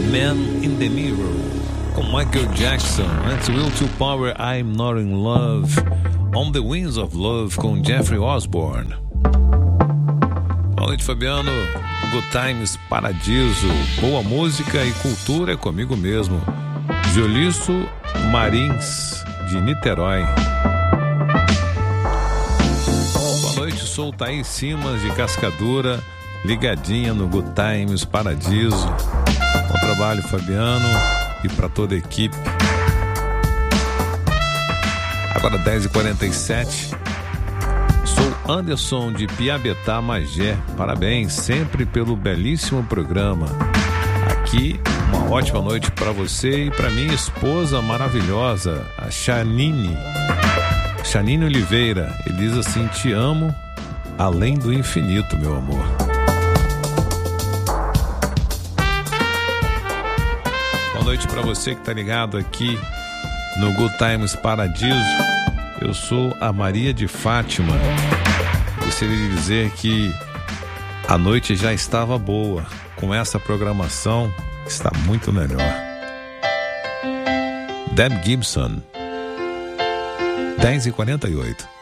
Man in the Mirror, com Michael Jackson. Antes, Will to Power, I'm Not in Love. On the Wings of Love, com Jeffrey Osborne. Boa noite, Fabiano. Good Times, Paradiso. Boa música e cultura é comigo mesmo. Jolisso Marins, de Niterói. Boa noite, sou Thaís Simas, de Cascadura, ligadinha no Good Times, Paradiso. Bom trabalho, Fabiano, e para toda a equipe. Agora 10h47. Sou Anderson, de Piabetá, Magé. Parabéns sempre pelo belíssimo programa. Aqui, uma ótima noite para você e para minha esposa maravilhosa, a Chanine Oliveira. Ele diz assim: te amo além do infinito, meu amor. Boa noite para você que tá ligado aqui no Good Times Paradiso. Eu sou a Maria de Fátima. Gostaria de dizer que a noite já estava boa. Com essa programação está muito melhor. Deb Gibson, 10h48.